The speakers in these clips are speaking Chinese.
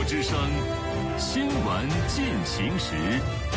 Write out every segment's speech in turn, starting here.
国之声新闻进行时。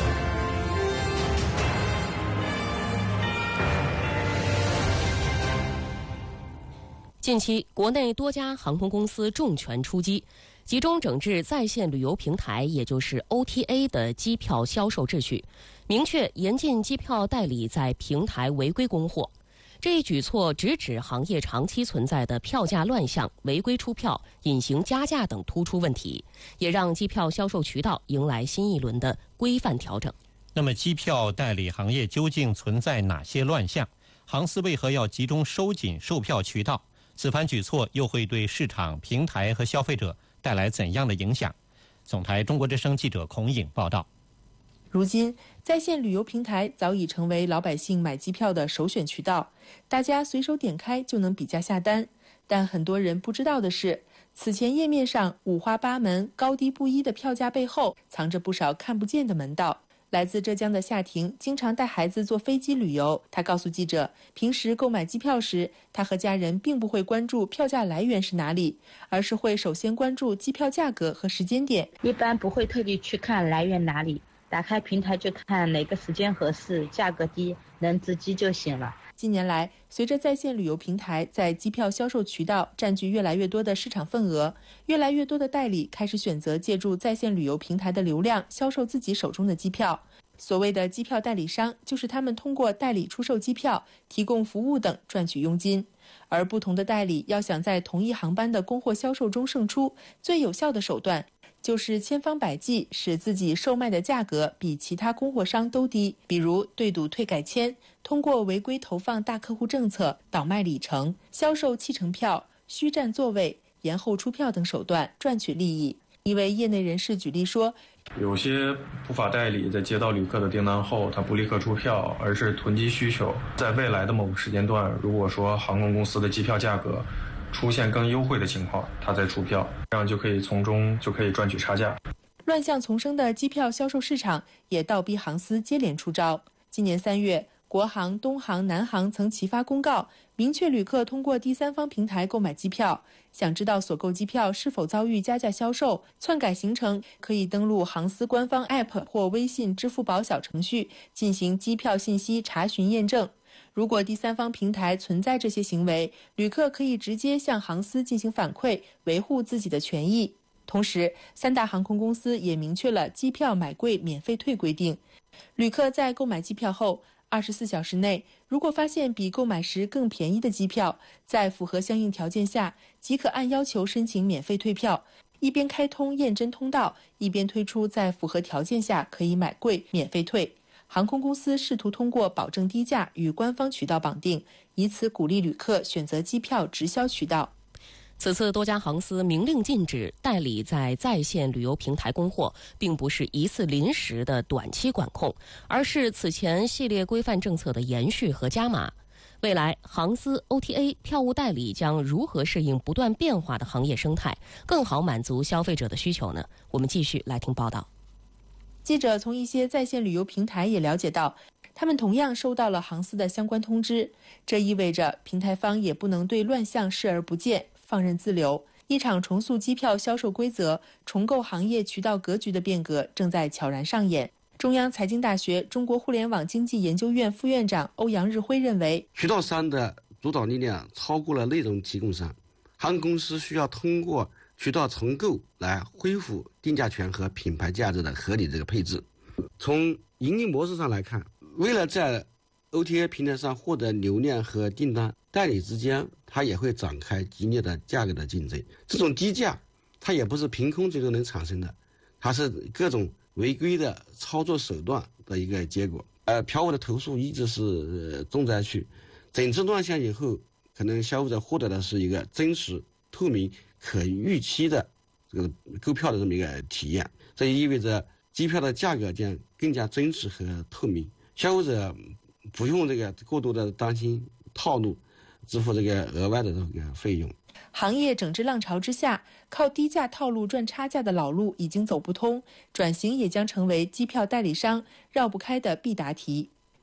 近期，国内多家航空公司重拳出击，集中整治在线旅游平台，也就是 OTA 的机票销售秩序，明确严禁机票代理在平台违规供货。这一举措直指行业长期存在的票价乱象、违规出票、隐形加价等突出问题，也让机票销售渠道迎来新一轮的规范调整。 那么，机票代理行业究竟存在哪些乱象？航司为何要集中收紧售票渠道？此番举措又会对市场、平台和消费者带来怎样的影响？总台中国之声记者孔颖报道。 如今，在线旅游平台早已成为老百姓买机票的首选渠道，大家随手点开就能比价下单。但很多人不知道的是，此前页面上五花八门、高低不一的票价背后，藏着不少看不见的门道。来自浙江的夏婷经常带孩子坐飞机旅游，她告诉记者，平时购买机票时，她和家人并不会关注票价来源是哪里，而是会首先关注机票价格和时间点。 一般不会特地去看来源哪里，打开平台就看哪个时间合适，价格低，能值机就行了。 近年来，随着在线旅游平台在机票销售渠道占据越来越多的市场份额，越来越多的代理开始选择借助在线旅游平台的流量销售自己手中的机票。所谓的机票代理商，就是他们通过代理出售机票、提供服务等赚取佣金。而不同的代理要想在同一航班的供货销售中胜出，最有效的手段就是千方百计使自己售卖的价格比其他供货商都低，比如对赌退改签，通过违规投放大客户政策、倒卖里程、销售弃乘票、虚占座位、延后出票等手段赚取利益。一位业内人士举例说， 有些不法代理在接到旅客的订单后，他不立刻出票，而是囤积需求，在未来的某个时间段，如果说航空公司的机票价格出现更优惠的情况，他再出票，这样从中赚取差价。 乱象丛生的机票销售市场也倒逼航司接连出招。今年3月，国航、东航、南航曾齐发公告，明确旅客通过第三方平台购买机票，想知道所购机票是否遭遇加价销售、篡改行程，可以登录航司官方 App 或微信、支付宝小程序进行机票信息查询验证。如果第三方平台存在这些行为，旅客可以直接向航司进行反馈，维护自己的权益。同时，3大航空公司也明确了机票买贵免费退规定，旅客在购买机票后24小时内，如果发现比购买时更便宜的机票，在符合相应条件下，即可按要求申请免费退票，一边开通验真通道，一边推出在符合条件下可以买贵免费退。航空公司试图通过保证低价与官方渠道绑定，以此鼓励旅客选择机票直销渠道。 此次多家航司明令禁止代理在线旅游平台供货，并不是一次临时的短期管控，而是此前系列规范政策的延续和加码。未来，航司、OTA、票务代理将如何适应不断变化的行业生态，更好满足消费者的需求呢？我们继续来听报道。 记者从一些在线旅游平台也了解到，他们同样收到了航司的相关通知，这意味着平台方也不能对乱象视而不见，放任自流。一场重塑机票销售规则、重构行业渠道格局的变革正在悄然上演。中央财经大学中国互联网经济研究院副院长欧阳日辉认为， 渠道商的主导力量超过了内容提供商，航空公司需要通过渠道重构来恢复定价权和品牌价值的合理配置。从盈利模式上来看，为了在 OTA 平台上获得流量和订单，代理之间它也会展开激烈的价格的竞争。这种低价它也不是凭空最终能产生的，它是各种违规的操作手段的一个结果。票务的投诉一直是重灾区，整治乱象以后，可能消费者获得的是一个真实、透明、可预期的这个购票的这么一个体验。这也意味着机票的价格将更加真实和透明，消费者不用过多的担心套路，支付额外的费用。 行业整治浪潮之下，靠低价套路赚差价的老路已经走不通，转型也将成为机票代理商绕不开的必答题。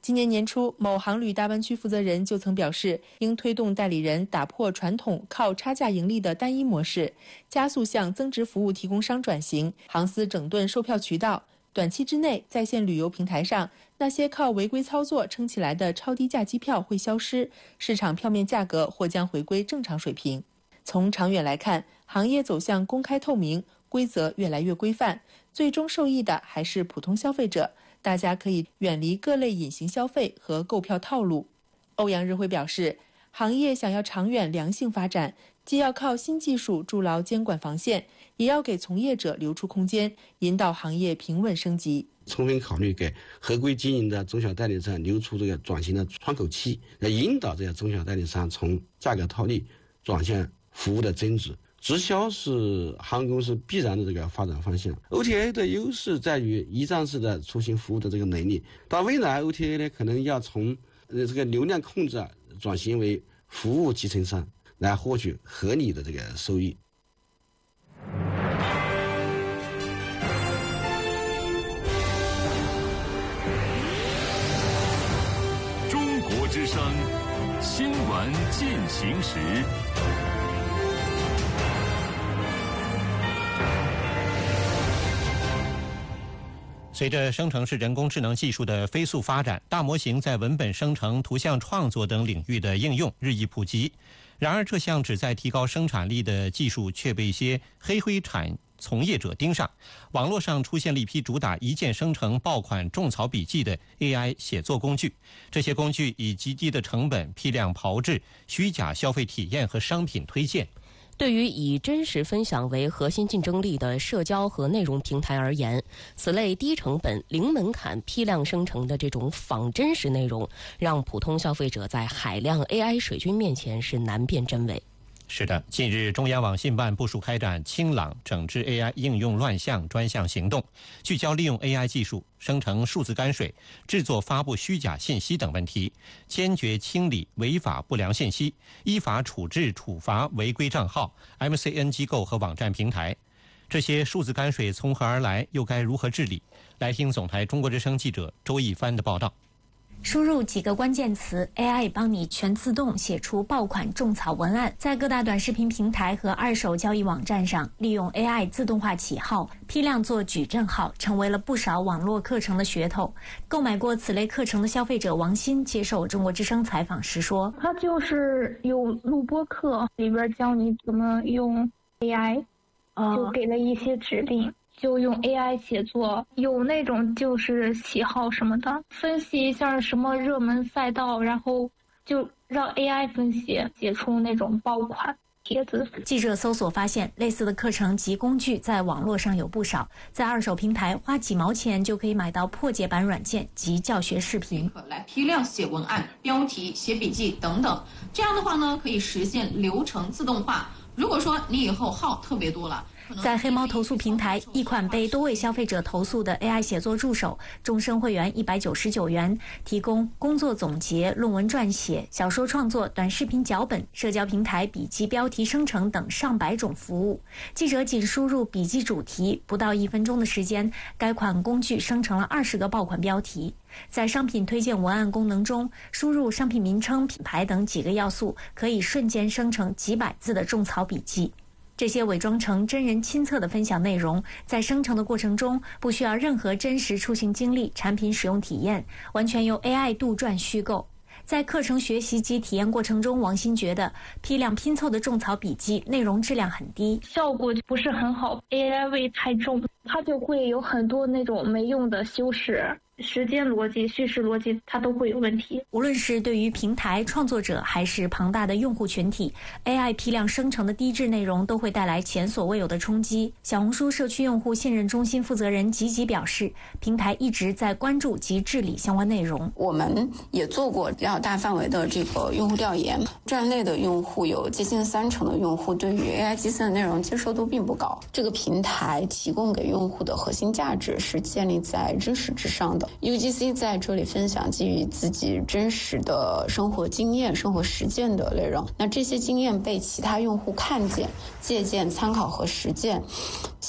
今年年初，某航旅大湾区负责人就曾表示，应推动代理人打破传统靠差价盈利的单一模式，加速向增值服务提供商转型，航司整顿售票渠道。短期之内，在线旅游平台上那些靠违规操作撑起来的超低价机票会消失，市场票面价格或将回归正常水平。从长远来看，行业走向公开透明，规则越来越规范，最终受益的还是普通消费者。大家可以远离各类隐形消费和购票套路。欧阳日辉表示，行业想要长远良性发展，既要靠新技术筑牢监管防线，也要给从业者留出空间，引导行业平稳升级。 充分考虑给合规经营的中小代理商留出这个转型的窗口期，来引导这些中小代理商从价格套利转向服务的增值。直销是航空公司必然的这个发展方向。OTA 的优势在于一站式的出行服务的这个能力。到未来 OTA 呢，可能要从这个流量控制转型为服务集成商，来获取合理的这个收益。 中国之声新闻进行时。 随着生成式人工智能技术的飞速发展，大模型在文本生成、图像创作等领域的应用日益普及。然而，这项旨在提高生产力的技术却被一些黑灰产从业者盯上。网络上出现了一批主打一键生成爆款种草笔记的 AI 写作工具，这些工具以极低的成本批量炮制虚假消费体验和商品推荐。 对于以真实分享为核心竞争力的社交和内容平台而言，此类低成本、零门槛批量生成的这种仿真实内容，让普通消费者在海量 AI 水军面前是难辨真伪。 是的，近日中央网信办部署开展清朗整治 AI 应用乱象专项行动，聚焦利用 AI 技术生成数字泔水、制作发布虚假信息等问题，坚决清理违法不良信息，依法处置处罚违规账号、MCN 机构和网站平台。这些数字泔水从何而来，又该如何治理？来听总台中国之声记者周一帆的报道。 输入几个关键词 ，AI 帮你全自动写出爆款种草文案。在各大短视频平台和二手交易网站上，利用 AI 自动化起号，批量做矩阵号，成为了不少网络课程的噱头。购买过此类课程的消费者王鑫接受中国之声采访时说：“ 它就是有录播课，里边教你怎么用 AI，就给了一些指令。”就用 AI 写作，有那种就是喜好什么的，分析一下什么热门赛道，然后就让 AI 分析，写出那种爆款帖子。 记者搜索发现，类似的课程及工具在网络上有不少，在二手平台花几毛钱就可以买到破解版软件及教学视频， 来批量写文案、标题、写笔记等等。这样的话呢，可以实现流程自动化。如果说你以后号特别多了， 在黑猫投诉平台，一款被多位消费者投诉的 AI 写作助手，终身会员199元，提供工作总结、论文撰写、小说创作、短视频脚本、社交平台笔记标题生成等上百种服务。记者仅输入笔记主题，不到1分钟的时间，该款工具生成了20个爆款标题。在商品推荐文案功能中，输入商品名称、品牌等几个要素，可以瞬间生成几百字的种草笔记。这些伪装成真人亲测的分享内容，在生成的过程中不需要任何真实出行经历、产品使用体验，完全由 AI 杜撰虚构。在课程学习及体验过程中，王鑫觉得批量拼凑的种草笔记内容质量很低， 效果不是很好 ，AI 味太重，它就会有很多那种没用的修饰。时间逻辑、叙事逻辑，它都会有问题。 无论是对于平台创作者，还是庞大的用户群体 ，AI 批量生成的低质内容都会带来前所未有的冲击。小红书社区用户信任中心负责人吉吉表示，平台一直在关注及治理相关内容。 我们也做过比较大范围的这个用户调研，站内的用户有接近30%的用户对于 AI 计算的内容接受度并不高。这个平台提供给用户的核心价值是建立在知识之上的。UGC 在这里分享基于自己真实的生活经验、生活实践的内容，那这些经验被其他用户看见、借鉴、参考和实践，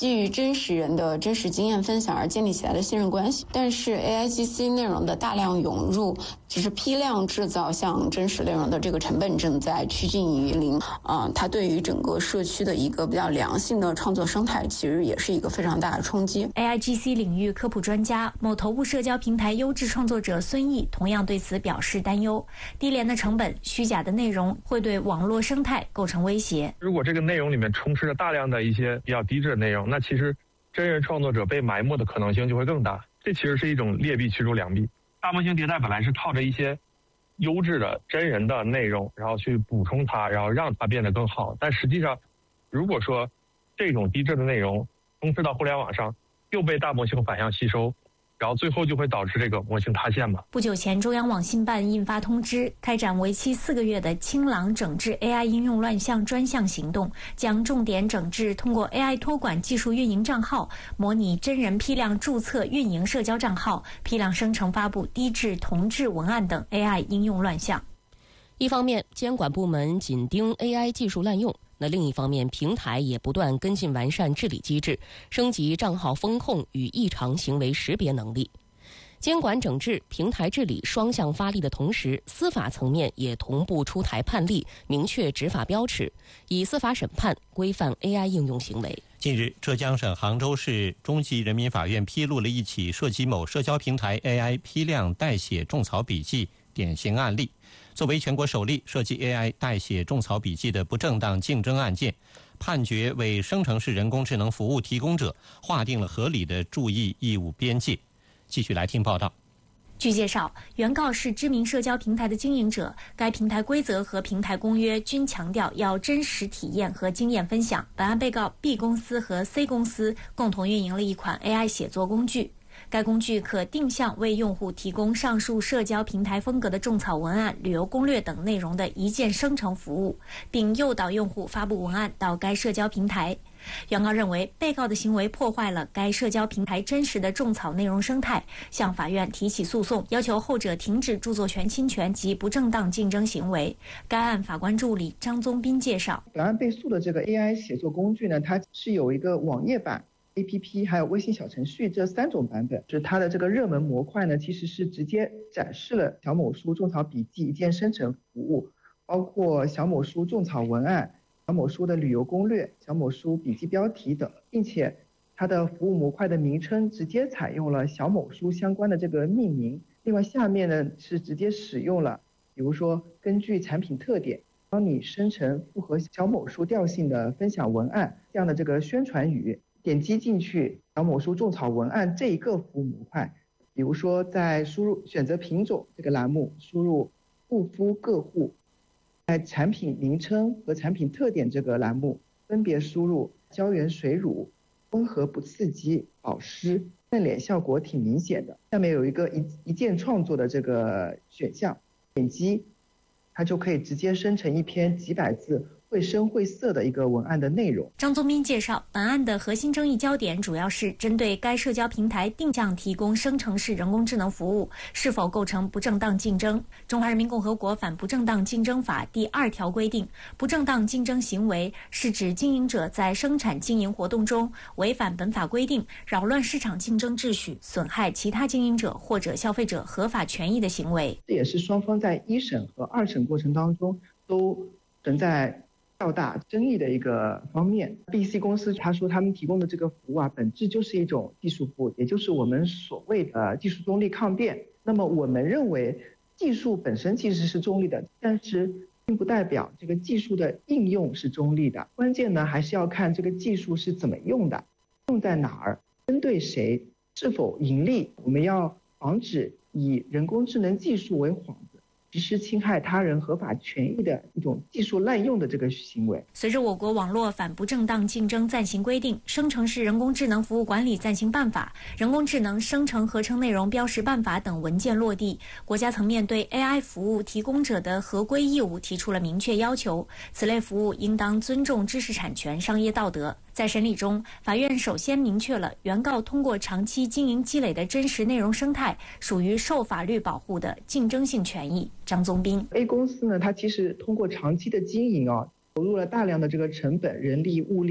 基于真实人的真实经验分享而建立起来的信任关系。但是 AIGC 内容的大量涌入，只是批量制造像真实内容的这个成本正在趋近于零它对于整个社区的一个比较良性的创作生态，其实也是一个非常大的冲击。 AIGC 领域科普专家、某头部社交平台优质创作者孙毅同样对此表示担忧：低廉的成本、虚假的内容会对网络生态构成威胁。 如果这个内容里面充斥着大量的一些比较低质的内容，那其实真人创作者被埋没的可能性就会更大。这其实是一种劣币驱逐良币。大模型迭代本来是靠着一些优质的真人的内容，然后去补充它，然后让它变得更好。但实际上，如果说这种低质的内容充斥到互联网上，又被大模型反向吸收，然后最后就会导致这个模型塌陷吧。 不久前，中央网信办印发通知，开展为期4个月的清朗整治 AI 应用乱象专项行动，将重点整治通过 AI 托管技术运营账号、模拟真人批量注册运营社交账号、批量生成发布低质同质文案等 AI 应用乱象。 一方面，监管部门紧盯 AI 技术滥用，另一方面，平台也不断跟进完善治理机制，升级账号风控与异常行为识别能力。监管整治、平台治理双向发力的同时，司法层面也同步出台判例，明确执法标尺，以司法审判规范 AI 应用行为。 近日，浙江省杭州市中级人民法院披露了一起涉及某社交平台 AI 批量代写种草笔记典型案例。作为全国首例涉及 AI 代写种草笔记的不正当竞争案件，判决为生成式人工智能服务提供者划定了合理的注意义务边界。继续来听报道。 据介绍，原告是知名社交平台的经营者，该平台规则和平台公约均强调要真实体验和经验分享。本案被告 B 公司和 C 公司共同运营了一款 AI 写作工具，该工具可定向为用户提供上述社交平台风格的种草文案、旅游攻略等内容的一键生成服务，并诱导用户发布文案到该社交平台。原告认为，被告的行为破坏了该社交平台真实的种草内容生态，向法院提起诉讼，要求后者停止著作权侵权及不正当竞争行为。该案法官助理张宗斌介绍， 本案被诉的这个 AI 写作工具呢，它是有一个网页版、APP 还有微信小程序这3种版本。就是它的这个热门模块呢，其实是直接展示了小某书种草笔记一键生成服务，包括小某书种草文案、小某书的旅游攻略、小某书笔记标题等，并且它的服务模块的名称直接采用了小某书相关的这个命名。另外下面呢是直接使用了，比如说根据产品特点帮你生成符合小某书调性的分享文案这样的这个宣传语。点击进去小某书种草文案这一个服务模块，比如说在输入选择品种这个栏目输入护肤个护，在产品名称和产品特点这个栏目分别输入胶原水乳、温和不刺激、保湿，正脸效果挺明显的。下面有一个一键创作的这个选项，点击它就可以直接生成一篇几百字绘声绘色的一个文案的内容。 张宗斌介绍，本案的核心争议焦点主要是针对该社交平台定向提供生成式人工智能服务是否构成不正当竞争。中华人民共和国反不正当竞争法第2条规定，不正当竞争行为是指经营者在生产经营活动中违反本法规定，扰乱市场竞争秩序，损害其他经营者或者消费者合法权益的行为。 这也是双方在1审和2审过程当中都存在较大争议的一个方面。 BC 公司他说他们提供的这个服务本质就是一种技术服务，也就是我们所谓的技术中立抗辩。那么我们认为技术本身其实是中立的，但是并不代表这个技术的应用是中立的。关键呢还是要看这个技术是怎么用的，用在哪儿，针对谁，是否盈利。我们要防止以人工智能技术为幌子实施侵害他人合法权益的一种技术滥用的这个行为。 随着我国网络反不正当竞争暂行规定、生成式人工智能服务管理暂行办法、人工智能生成合成内容标识办法等文件落地，国家层面对 AI 服务提供者的合规义务提出了明确要求，此类服务应当尊重知识产权、商业道德。在审理中，法院首先明确了原告通过长期经营积累的真实内容生态属于受法律保护的竞争性权益。张宗斌 A 公司呢，它其实通过长期的经营投入了大量的这个成本、人力、物力，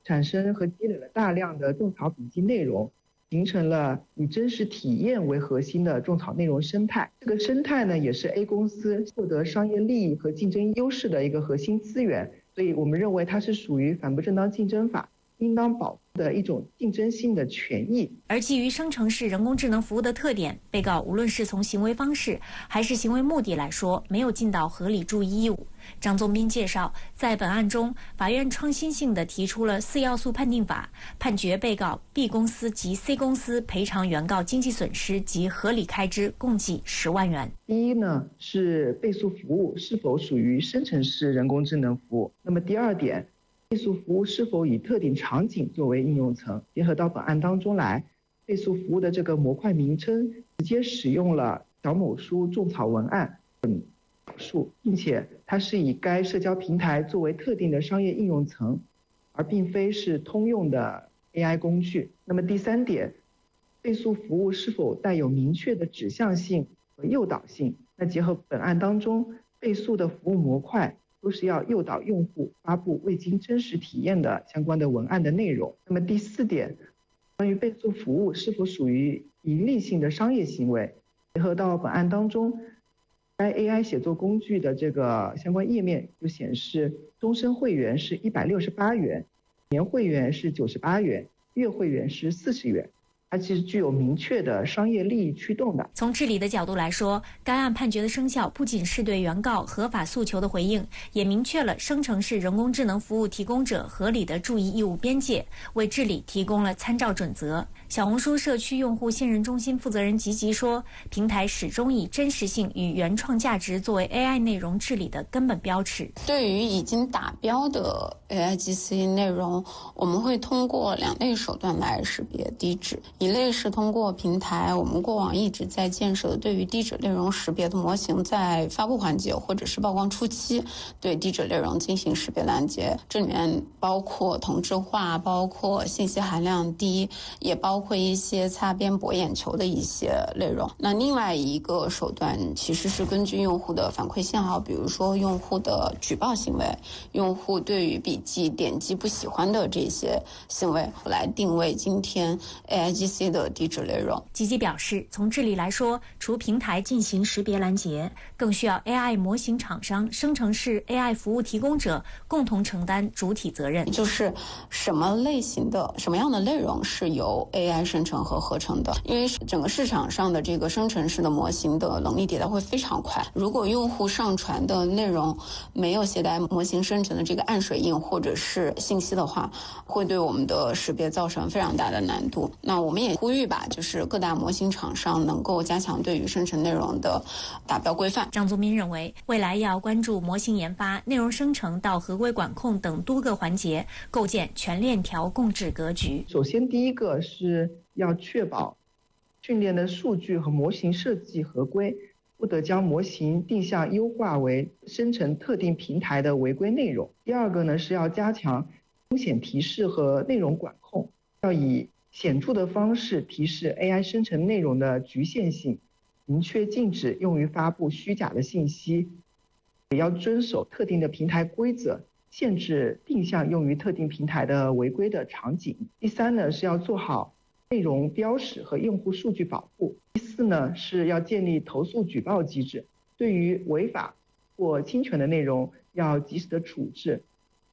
产生和积累了大量的种草笔记内容，形成了以真实体验为核心的种草内容生态。这个生态呢，也是 A 公司获得商业利益和竞争优势的一个核心资源。所以我们认为它是属于反不正当竞争法应当保护的一种竞争性的权益。 而基于生成式人工智能服务的特点，被告无论是从行为方式还是行为目的来说，没有尽到合理注意义务。张宗斌介绍，在本案中，法院创新性地提出了4要素判定法，判决被告 B 公司及 C 公司赔偿原告经济损失及合理开支共计10万元。 第一呢，是倍速服务是否属于生成式人工智能服务。那么第二点，倍速服务是否以特定场景作为应用层。结合到本案当中来，倍速服务的这个模块名称直接使用了小某书种草文案并且它是以该社交平台作为特定的商业应用层，而并非是通用的 AI 工具。那么第三点，倍速服务是否带有明确的指向性和诱导性。那结合本案当中倍速的服务模块都是要诱导用户发布未经真实体验的相关的文案的内容。那么第四点，关于倍速服务是否属于盈利性的商业行为，结合到本案当中，该 AI 写作工具的这个相关页面就显示，终身会员是168元，年会员是98元，月会员是40元。它其实具有明确的商业利益驱动的。 从治理的角度来说，该案判决的生效不仅是对原告合法诉求的回应，也明确了生成式人工智能服务提供者合理的注意义务边界，为治理提供了参照准则。小红书社区用户信任中心负责人吉吉说，平台始终以真实性与原创价值作为 AI 内容治理的根本标尺。 对于已经达标的 AIGC 内容，我们会通过2类手段来识别低质。一类是通过平台我们过往一直在建设的对于低质内容识别的模型，在发布环节或者是曝光初期对低质内容进行识别拦截，这里面包括同质化，包括信息含量低，也包括一些擦边博眼球的一些内容。那另外一个手段其实是根据用户的反馈信号，比如说用户的举报行为，用户对于笔记点击不喜欢的这些行为，来定位今天 AIGC的低质内容。 吉吉表示，从治理来说，除平台进行识别拦截，更需要 AI 模型厂商、生成式 AI 服务提供者共同承担主体责任。 就是什么类型的、什么样的内容是由 AI 生成和合成的？因为整个市场上的这个生成式的模型的能力迭代会非常快，如果用户上传的内容没有携带模型生成的这个暗水印或者是信息的话，会对我们的识别造成非常大的难度。那我们也呼吁吧，就是各大模型厂商能够加强对于生成内容的达标规范。 张宗斌认为，未来要关注模型研发、内容生成到合规管控等多个环节，构建全链条共治格局。 首先，第一个是要确保训练的数据和模型设计合规，不得将模型定向优化为生成特定平台的违规内容。第二个呢，是要加强风险提示和内容管控，要以显著的方式提示 AI 生成内容的局限性，明确禁止用于发布虚假的信息，也要遵守特定的平台规则，限制定向用于特定平台的违规的场景。第三呢，是要做好内容标识和用户数据保护。第四呢，是要建立投诉举报机制，对于违法或侵权的内容要及时的处置。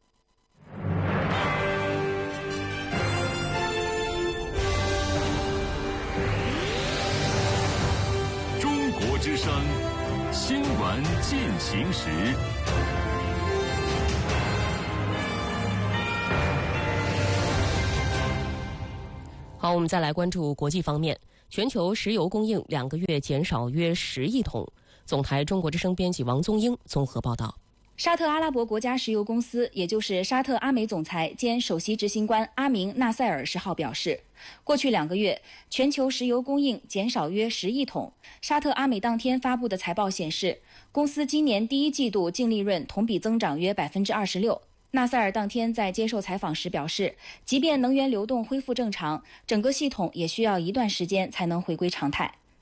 中国之声新闻进行时。 好，我们再来关注国际方面。全球石油供应2个月减少约10亿桶。总台中国之声编辑王宗英综合报道。 沙特阿拉伯国家石油公司，也就是沙特阿美总裁兼首席执行官阿明·纳塞尔10号表示，过去2个月，全球石油供应减少约10亿桶。沙特阿美当天发布的财报显示，公司今年第1季度净利润同比增长约26%。纳塞尔当天在接受采访时表示，即便能源流动恢复正常，整个系统也需要一段时间才能回归常态。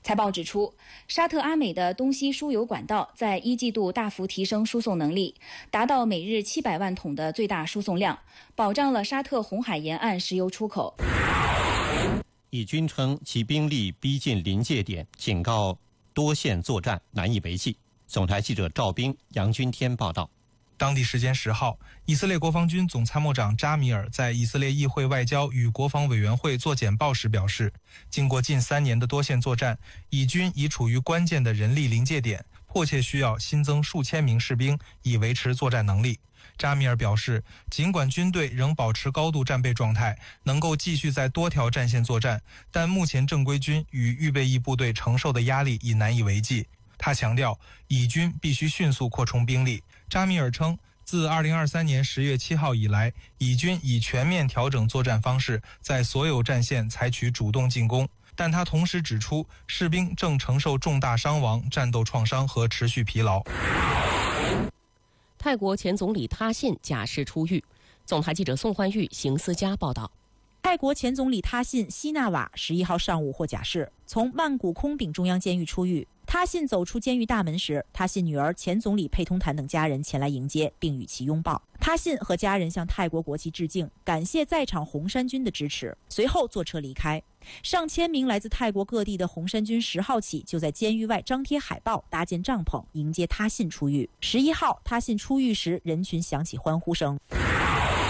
财报指出，沙特阿美的东西输油管道在1季度大幅提升输送能力，达到每日700万桶的最大输送量，保障了沙特红海沿岸石油出口。 以军称其兵力逼近临界点，警告多线作战难以为继。总台记者赵斌、杨军天报道。 当地时间10号，以色列国防军总参谋长扎米尔在以色列议会外交与国防委员会做简报时表示，经过近3年的多线作战，以军已处于关键的人力临界点，迫切需要新增数千名士兵以维持作战能力。扎米尔表示，尽管军队仍保持高度战备状态，能够继续在多条战线作战，但目前正规军与预备役部队承受的压力已难以为继。他强调，以军必须迅速扩充兵力。扎米尔称，自2023年10月7号以来，以军已全面调整作战方式，在所有战线采取主动进攻。但他同时指出，士兵正承受重大伤亡、战斗创伤和持续疲劳。 泰国前总理他信假释出狱。总台记者宋焕玉、邢思佳报道。 泰国前总理他信希纳瓦11号上午获假释，从曼谷空丙中央监狱出狱。他信走出监狱大门时，他信女儿前总理佩通坦等家人前来迎接，并与其拥抱。他信和家人向泰国国旗致敬，感谢在场红衫军的支持，随后坐车离开。上千名来自泰国各地的红衫军10号起就在监狱外张贴海报、搭建帐篷，迎接他信出狱。11号他信出狱时，人群响起欢呼声。